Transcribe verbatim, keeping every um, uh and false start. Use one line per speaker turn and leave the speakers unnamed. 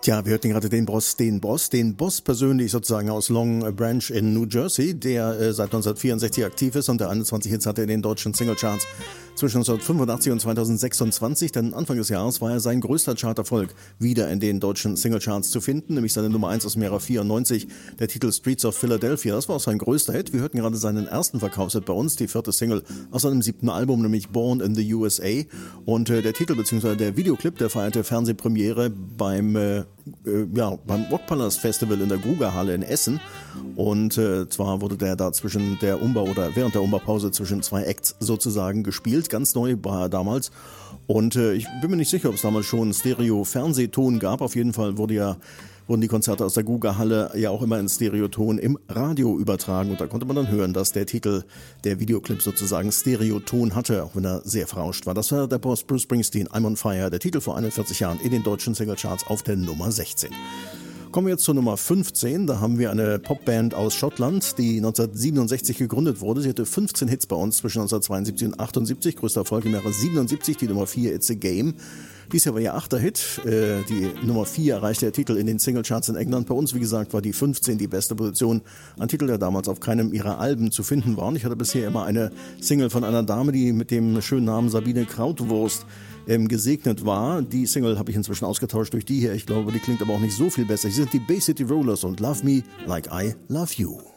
Tja, wir hörten gerade den Boss, den Boss, den Boss persönlich sozusagen aus Long Branch in New Jersey, der äh, seit neunzehnhundertvierundsechzig aktiv ist und der einundzwanzig Hits hatte in den deutschen Singlecharts zwischen neunzehnhundertfünfundachtzig und zweitausendsechsundzwanzig, denn Anfang des Jahres war er sein größter Charterfolg wieder in den deutschen Singlecharts zu finden, nämlich seine Nummer eins aus dem Jahre vierundneunzig, der Titel Streets of Philadelphia. Das war auch sein größter Hit. Wir hörten gerade seinen ersten Verkaufshit bei uns, die vierte Single aus seinem siebten Album, nämlich Born in the U S A. Und äh, der Titel bzw. der Videoclip, der feierte Fernsehpremiere beim äh, äh, ja, beim Rockpalast Festival in der Grugerhalle in Essen. Und äh, zwar wurde der da zwischen der Umbau oder während der Umbaupause zwischen zwei Acts sozusagen gespielt. Ganz neu war er damals. Und äh, ich bin mir nicht sicher, ob es damals schon Stereo-Fernsehton gab. Auf jeden Fall wurde ja wurden die Konzerte aus der Grugerhalle ja auch immer in Stereoton im Radio übertragen. Und da konnte man dann hören, dass der Titel, der Videoclip sozusagen Stereoton hatte, auch wenn er sehr verrauscht war. Das war der Boss Bruce Springsteen, I'm on Fire, der Titel vor einundvierzig Jahren in den deutschen Singlecharts auf der Nummer sechzehn. Kommen wir jetzt zur Nummer fünfzehn. Da haben wir eine Popband aus Schottland, die neunzehnhundertsiebenundsechzig gegründet wurde. Sie hatte fünfzehn Hits bei uns zwischen neunzehnhundertzweiundsiebzig und achtundsiebzig. Größter Erfolg im Jahre siebenundsiebzig, die Nummer vier, It's a Game. Dies Jahr war ihr achter Hit. Die Nummer vier erreichte der Titel in den Singlecharts in England. Bei uns, wie gesagt, war die fünfzehn die beste Position. Ein Titel, der damals auf keinem ihrer Alben zu finden war. Und ich hatte bisher immer eine Single von einer Dame, die mit dem schönen Namen Sabine Krautwurst ähm, gesegnet war. Die Single habe ich inzwischen ausgetauscht durch die hier. Ich glaube, die klingt aber auch nicht so viel besser. Sie sind die Bay City Rollers und Love Me Like I Love You.